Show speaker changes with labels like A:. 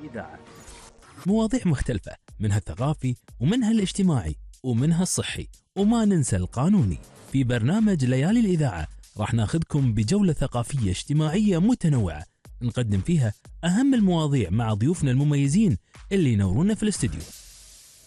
A: الإذاعة. مواضيع مختلفة، منها الثقافي ومنها الاجتماعي ومنها الصحي، وما ننسى القانوني. في برنامج ليالي الإذاعة راح ناخذكم بجولة ثقافية اجتماعية متنوعة، نقدم فيها أهم المواضيع مع ضيوفنا المميزين اللي ينورونا في الاستديو.